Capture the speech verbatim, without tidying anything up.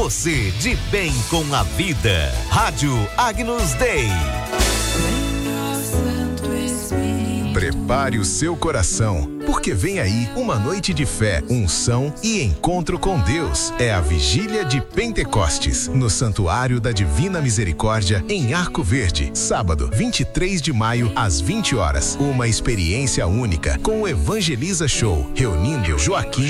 Você de bem com a vida. Rádio Agnus Dei. Prepare o seu coração, porque vem aí uma noite de fé, unção e encontro com Deus. É a Vigília de Pentecostes, no Santuário da Divina Misericórdia, em Arco Verde. Sábado, vinte e três de maio, às vinte horas. Uma experiência única com o Evangeliza Show, reunindo Joaquim